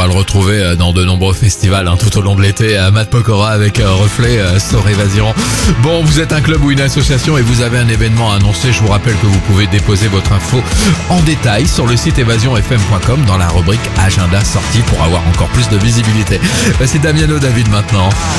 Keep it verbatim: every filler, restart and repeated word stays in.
va le retrouver dans de nombreux festivals hein, tout au long de l'été. Matt Pokora avec euh, Reflet euh, sur Évasion. Bon, vous êtes un club ou une association et vous avez un événement à annoncer. Je vous rappelle que vous pouvez déposer votre info en détail sur le site évasion f m point com dans la rubrique agenda sortie pour avoir encore plus de visibilité. C'est Damiano David maintenant.